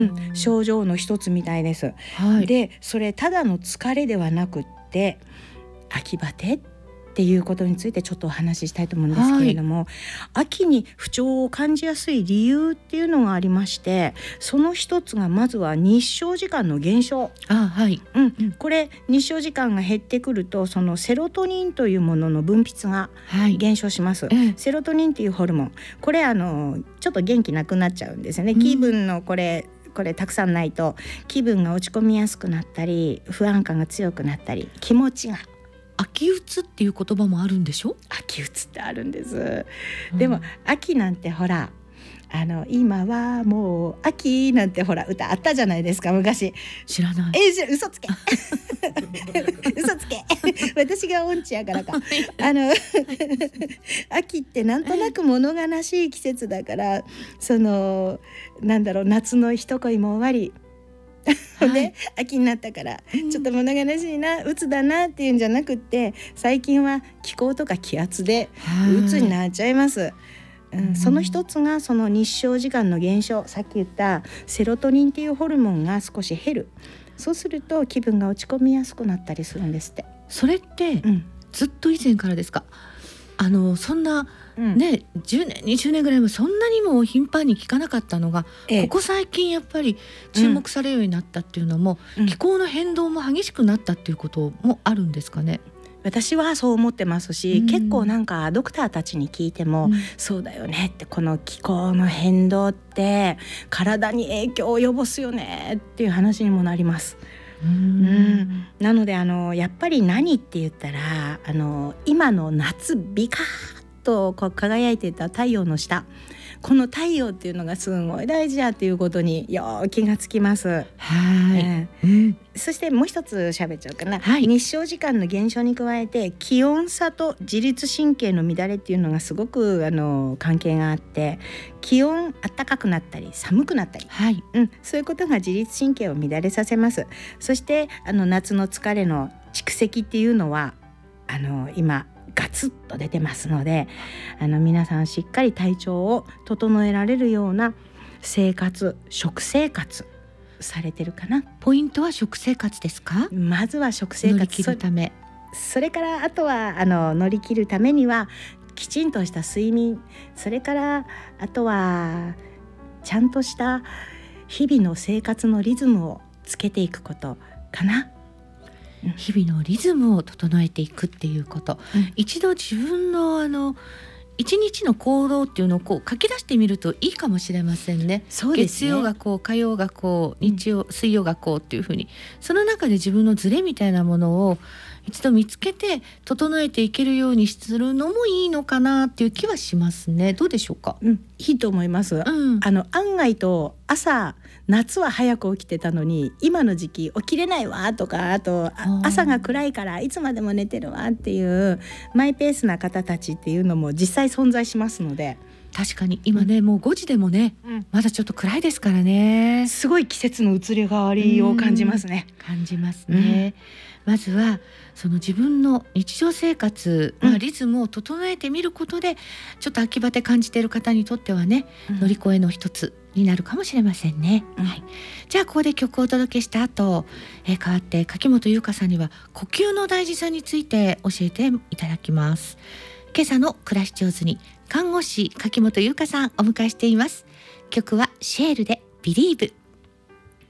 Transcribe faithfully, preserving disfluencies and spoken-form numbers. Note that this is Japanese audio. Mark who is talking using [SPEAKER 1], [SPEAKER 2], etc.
[SPEAKER 1] 症状の一つみたいです、はい、でそれただの疲れではなくって秋バテっていうことについてちょっとお話ししたいと思うんですけれども、はい、秋に不調を感じやすい理由っていうのがありまして、その一つがまずは日照時間の減少。
[SPEAKER 2] あ、はい、
[SPEAKER 1] うん、これ日照時間が減ってくるとそのセロトニンというものの分泌が減少します、はい、セロトニンっていうホルモン、これあのちょっと元気なくなっちゃうんですよね、うん、気分のこれこれたくさんないと気分が落ち込みやすくなったり不安感が強くなったり気持ちが
[SPEAKER 2] 秋うつっていう言葉もあるんでしょ。
[SPEAKER 1] 秋うつってあるんです、うん、でも秋なんてほらあの今はもう秋なんてほら歌あったじゃないですか昔。
[SPEAKER 2] 知らない。
[SPEAKER 1] えー、嘘つけ嘘つけ私が音痴やからかあの秋ってなんとなく物悲しい季節だからそのなんだろう夏の一恋も終わりはい、秋になったからちょっと物悲しいな、鬱だなっていうんじゃなくって最近は気候とか気圧で鬱になっちゃいます、うん、その一つがその日照時間の減少、さっき言ったセロトニンっていうホルモンが少し減る。そうすると気分が落ち込みやすくなったりするんですって。
[SPEAKER 2] それって、うん、ずっと以前からですか。あのそんな、うんね、じゅうねんにじゅうねんぐらいもそんなにも頻繁に聞かなかったのが、ええ、ここ最近やっぱり注目されるようになったっていうのも、うん、気候の変動も激しくなったっていうこともあるんですかね。
[SPEAKER 1] 私はそう思ってますし、うん、結構なんかドクターたちに聞いても、うん、そうだよねって、この気候の変動って体に影響を及ぼすよねっていう話にもなります。うんうん、なのであのやっぱり何って言ったらあの今の夏ビカーッとこう輝いていた太陽の下、この太陽っていうのがすごい大事だっていうことによ気がつきます。
[SPEAKER 2] はい、うん、
[SPEAKER 1] そしてもう一つ喋っちゃうかな、
[SPEAKER 2] はい、
[SPEAKER 1] 日照時間の減少に加えて気温差と自律神経の乱れっていうのがすごくあの関係があって、気温暖かくなったり寒くなったり、
[SPEAKER 2] はい
[SPEAKER 1] うん、そういうことが自律神経を乱れさせます。そしてあの夏の疲れの蓄積っていうのはあの今ガツッと出てますので、あの皆さんしっかり体調を整えられるような生活食生活されてるかな。
[SPEAKER 2] ポイントは食生活ですか。
[SPEAKER 1] まずは食生活、
[SPEAKER 2] 乗り切るため、
[SPEAKER 1] そ, それからあとはあの乗り切るためにはきちんとした睡眠、それからあとはちゃんとした日々の生活のリズムをつけていくことかな。
[SPEAKER 2] 日々のリズムを整えていくっていうこと、うん、一度自分のあの一日の行動っていうのをこう書き出してみるといいかもしれませんね。
[SPEAKER 1] そうですね。
[SPEAKER 2] 月曜がこう、火曜がこう、日曜、うん、水曜がこうっていうふうに、その中で自分のズレみたいなものを一度見つけて整えていけるようにするのもいいのかなっていう気はしますね。どうでしょうか。
[SPEAKER 1] うん、いいと思います、うん、あの案外と朝夏は早く起きてたのに今の時期起きれないわとか、あと朝が暗いからいつまでも寝てるわっていうマイペースな方たちっていうのも実際存在しますので。
[SPEAKER 2] 確かに今ね、うん、もうごじでもね、うん、まだちょっと暗いですからね。
[SPEAKER 1] すごい季節の移り変わりを感じますね。
[SPEAKER 2] 感じますね、うん、まずはその自分の日常生活、まあ、リズムを整えてみることで、ちょっと秋バテ感じている方にとってはね、うん、乗り越えの一つになるかもしれませんね、うん、はい、じゃあここで曲をお届けした後、えー、代わって柿本優香さんには呼吸の大事さについて教えていただきます。今朝の暮らし上手に看護師柿本優香さんお迎えしています。曲はシェールでビリーブ。